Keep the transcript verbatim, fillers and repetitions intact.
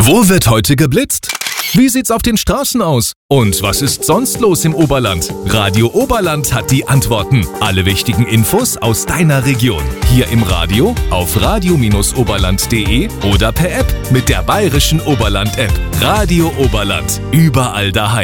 Wo wird heute geblitzt? Wie sieht's auf den Straßen aus? Und was ist sonst los im Oberland? Radio Oberland hat die Antworten. Alle wichtigen Infos aus deiner Region. Hier im Radio, auf radio oberland punkt de oder per App mit der Bayerischen Oberland-App. Radio Oberland. Überall daheim.